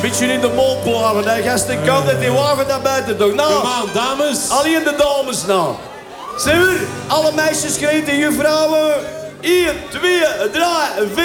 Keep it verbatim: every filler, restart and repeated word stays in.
Beetje in de mol plaven, hè. Gasten kan dat die wagen naar buiten toch. Nou, Kom aan, dames. alleen de dames nou. Zijn we? Alle meisjes schreeuwen, juffrouwen. één, twee, drie, vier.